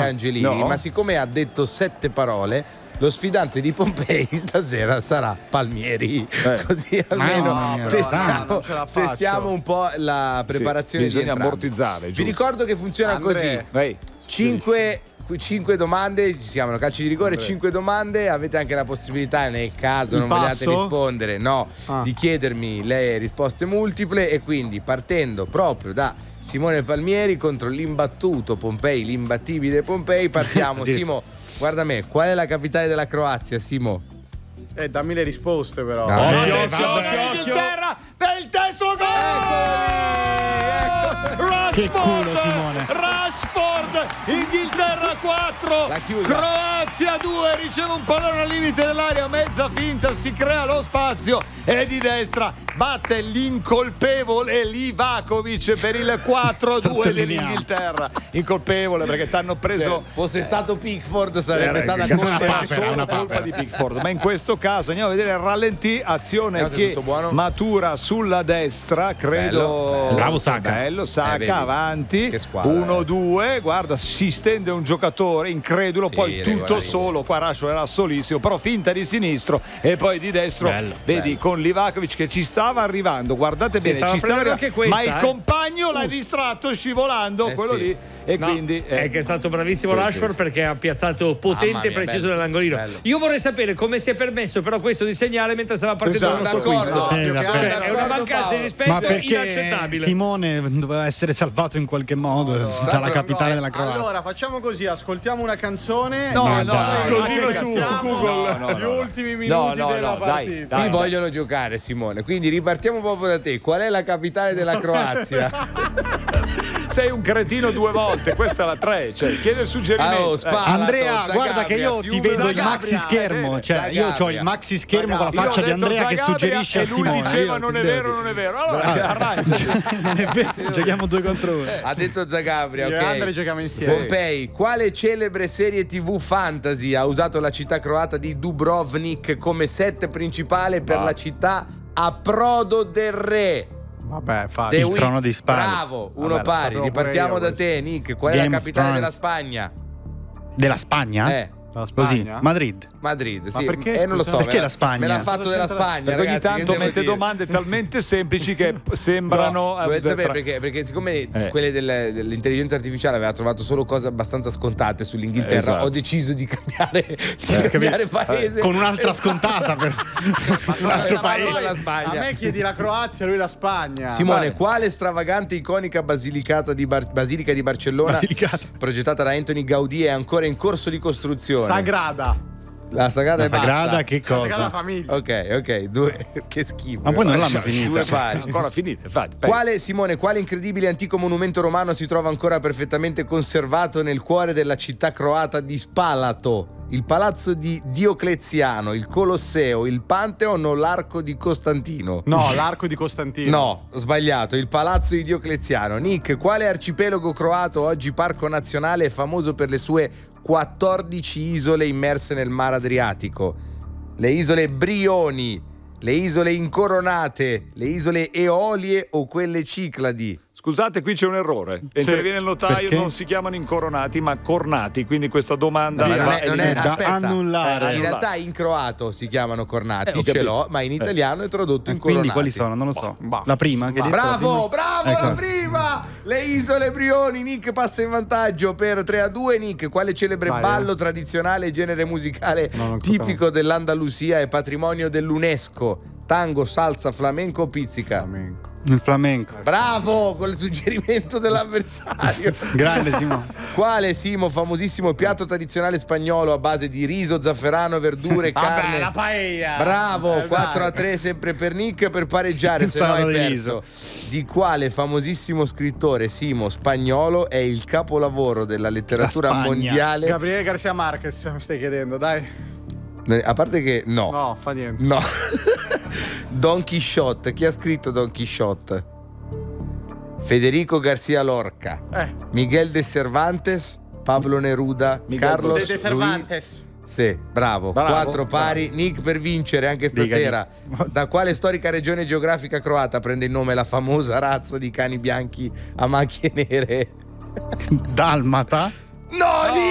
Andrea Angelini, ma siccome ha detto 7 parole, lo sfidante di Pompei stasera sarà Palmieri. Così almeno testiamo un po' la preparazione. Bisogna ammortizzare. Vi ricordo che funziona così: 5 domande, ci si chiamano calci di rigore, 5 domande, avete anche la possibilità, nel caso non vogliate rispondere, di chiedermi le risposte multiple, e quindi partendo proprio da Simone Palmieri contro l'imbattuto Pompei, l'imbattibile Pompei, partiamo. Simo, guarda me, qual è la capitale della Croazia, Simo? Dammi le risposte però. Inghilterra per il terzo gol! Che culo, Simone. Rashford, Inghilterra 4, Croazia 2, riceve un pallone al limite dell'area, mezza finta, si crea lo spazio e di destra batte l'incolpevole Livakovic per il 4-2 dell'Inghilterra. Incolpevole perché t'hanno preso. Fosse stato Pickford sarebbe stata una colpa di Pickford, ma in questo caso andiamo a vedere il rallentì, azione che matura sulla destra, credo. Bravo Saka. Bello Saka, avanti 1-2, guarda, si stende un giocatore incredulo, poi tutto solo, qua Rashford era solissimo, però finta di sinistro e poi di destro, vedi con Livakovic che ci stava arrivando, guardate bene, ci stava anche questa, ma il compagno l'ha distratto scivolando, quello lì, e quindi è che è stato bravissimo Rashford perché ha piazzato potente e preciso nell'angolino. Io vorrei sapere come si è permesso però questo di segnare mentre stava partendo il nostro quiz. È una mancanza di rispetto inaccettabile. Simone doveva essere salvato in qualche modo dalla capitale della Croazia. Allora facciamo così, ascoltiamo una canzone. così su Google gli ultimi minuti della partita. Qui vogliono giocare, Simone, quindi ripartiamo proprio da te. Qual è la capitale della Croazia? Sei un cretino 2 volte, questa è la 3, cioè chiede suggerimenti. Andrea, guarda che io ti vedo il maxi schermo, cioè io ho il maxi schermo con la faccia di Andrea che suggerisce a Simone. E lui diceva non è vero. Allora arrangi. Non è vero, giochiamo 2 contro 1. Ha detto Zagabria, Io e Andre giochiamo insieme. Pompei, quale celebre serie TV fantasy ha usato la città croata di Dubrovnik come set principale per la città Approdo del Re? Vabbè, facile. Il trono di spade. Bravo, uno pari. Ripartiamo da te, Nick. Qual è la capitale della Spagna? Della Spagna? Così, Madrid, sì. Ma perché? Non lo so. Perché la Spagna? Me l'ha fatto della Spagna. Perché ogni tanto mette domande talmente semplici che sembrano. Volete sapere perché siccome quelle dell'intelligenza artificiale aveva trovato solo cose abbastanza scontate sull'Inghilterra, ho deciso di cambiare paese. Con un'altra scontata per un altro paese. La Spagna. A me chiedi la Croazia, lui la Spagna. Simone, quale stravagante iconica basilica di Barcellona, progettata da Anthony Gaudì, è ancora in corso di costruzione? Sagrada. La Sagrada che cosa? La Sagrada Famiglia. Ok, 2, che schifo. Ma poi non l'hanno finita. 2 pari. Ancora finite, infatti. Quale incredibile antico monumento romano si trova ancora perfettamente conservato nel cuore della città croata di Spalato? Il palazzo di Diocleziano, il Colosseo, il Pantheon o l'arco di Costantino? No, l'arco di Costantino. No, sbagliato, il palazzo di Diocleziano. Nick, quale arcipelago croato, oggi parco nazionale, è famoso per le sue 14 isole immerse nel mar Adriatico? Le isole Brioni, le isole Incoronate, le isole Eolie o quelle Cicladi? Scusate, qui c'è un errore. Interviene il notaio, perché? non si chiamano incoronati, ma cornati. Quindi questa domanda aspetta, annullare. In realtà in croato si chiamano cornati, ce l'ho, ma in italiano è tradotto in Quindi coronati. quali sono? Non lo so. La prima che hai detto, Bravo, ecco. la prima! Le isole Brioni. Nick passa in vantaggio per 3-2. Nick, quale celebre ballo tradizionale e genere musicale tipico dell'Andalusia è patrimonio dell'UNESCO? Tango, salsa, flamenco o pizzica? Il flamenco. Bravo, con il suggerimento dell'avversario. Grande Simo. Quale, Simo, famosissimo piatto tradizionale spagnolo a base di riso, zafferano, verdure, carne? La paella. Bravo, 4-3 sempre per Nick, per pareggiare, se no hai perso. Di quale famosissimo scrittore, Simo, spagnolo è il capolavoro della letteratura mondiale? Gabriele García Márquez, mi stai chiedendo, dai. A parte che No, fa niente. No. Don Quixote. Chi ha scritto Don Quixote? Federico García Lorca, Miguel de Cervantes, Pablo Neruda, Carlos de Cervantes. Sì, bravo. 4 pari. Nick, per vincere anche stasera, da quale storica regione geografica croata prende il nome la famosa razza di cani bianchi a macchie nere? Dalmata? No, Nick!